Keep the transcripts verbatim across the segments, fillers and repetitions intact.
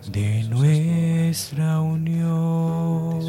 de nuestra unión.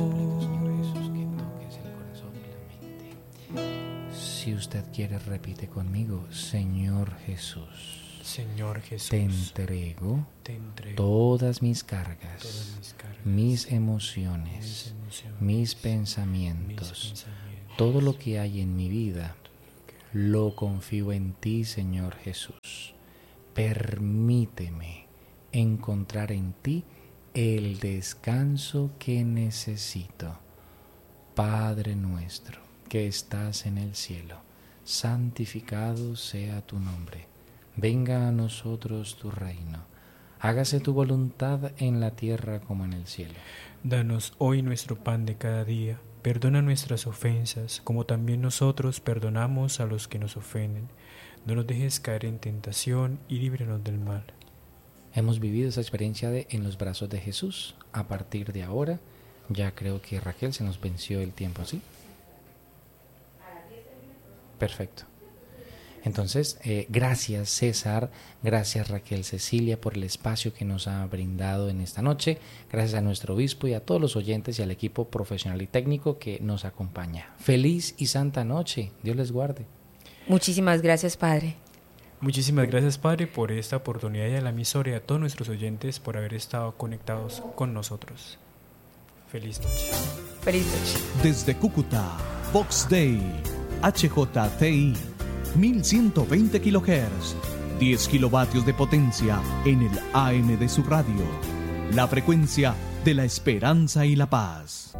Si usted quiere, repite conmigo: Señor Jesús, Señor Jesús, te entrego, te entrego todas mis cargas, todas mis cargas, mis emociones, mis, emociones, mis pensamientos, mis pensamientos, todo lo que hay en mi vida, lo confío en ti, Señor Jesús. Permíteme encontrar en ti el descanso que necesito. Padre nuestro, que estás en el cielo, santificado sea tu nombre. Venga a nosotros tu reino. Hágase tu voluntad en la tierra como en el cielo. Danos hoy nuestro pan de cada día. Perdona nuestras ofensas, como también nosotros perdonamos a los que nos ofenden. No nos dejes caer en tentación y líbranos del mal. Hemos vivido esa experiencia de en los brazos de Jesús. A partir de ahora, ya creo que Raquel se nos venció el tiempo, ¿sí? Perfecto. Entonces, eh, gracias César, gracias Raquel Cecilia por el espacio que nos ha brindado en esta noche, gracias a nuestro obispo y a todos los oyentes y al equipo profesional y técnico que nos acompaña. Feliz y santa noche, Dios les guarde. Muchísimas gracias, Padre. Muchísimas gracias, Padre, por esta oportunidad y a la emisora y a todos nuestros oyentes por haber estado conectados con nosotros. Feliz noche. Feliz noche. Desde Cúcuta, Vox Day, H J T I, mil ciento veinte kilohertz, diez kilovatios de potencia en el A M de su radio. La frecuencia de la esperanza y la paz.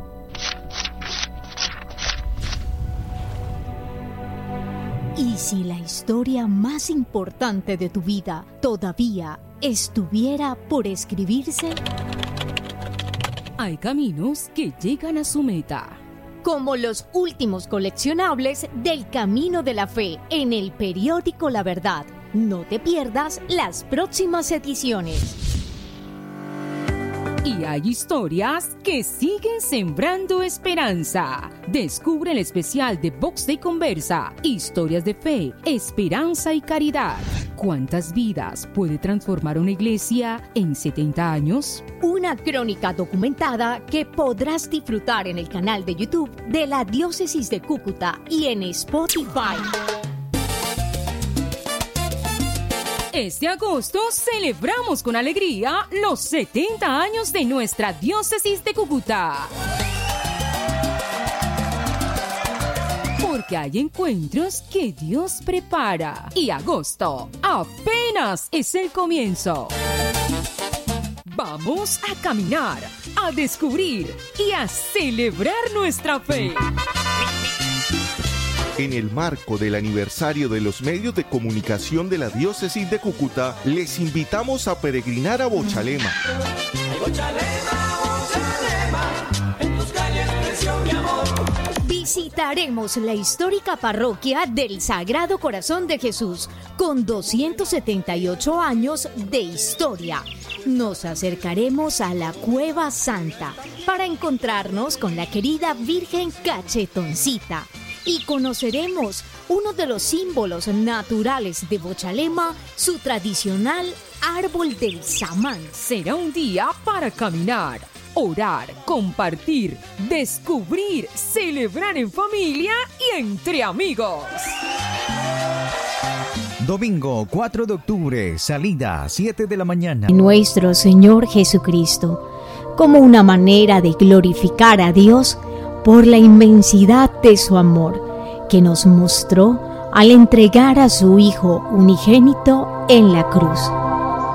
¿Y si la historia más importante de tu vida todavía estuviera por escribirse? Hay caminos que llegan a su meta. Como los últimos coleccionables del Camino de la Fe en el periódico La Verdad. No te pierdas las próximas ediciones. Y hay historias que siguen sembrando esperanza. Descubre el especial de Vox Day Conversa, historias de fe, esperanza y caridad. ¿Cuántas vidas puede transformar una iglesia en setenta años? Una crónica documentada que podrás disfrutar en el canal de YouTube de la Diócesis de Cúcuta y en Spotify. Este agosto celebramos con alegría los setenta años de nuestra Diócesis de Cúcuta. Porque hay encuentros que Dios prepara. Y agosto apenas es el comienzo. Vamos a caminar, a descubrir y a celebrar nuestra fe. En el marco del aniversario de los medios de comunicación de la Diócesis de Cúcuta, les invitamos a peregrinar a Bochalema. Ay, Bochalema, Bochalema, en tus calles creció mi amor. Visitaremos la histórica parroquia del Sagrado Corazón de Jesús, con doscientos setenta y ocho años de historia. Nos acercaremos a la Cueva Santa para encontrarnos con la querida Virgen Cachetoncita. Y conoceremos uno de los símbolos naturales de Bochalema, su tradicional árbol del samán. Será un día para caminar, orar, compartir, descubrir, celebrar en familia y entre amigos. Domingo cuatro de octubre, salida siete de la mañana. Nuestro Señor Jesucristo, como una manera de glorificar a Dios por la inmensidad de su amor que nos mostró al entregar a su Hijo unigénito en la cruz.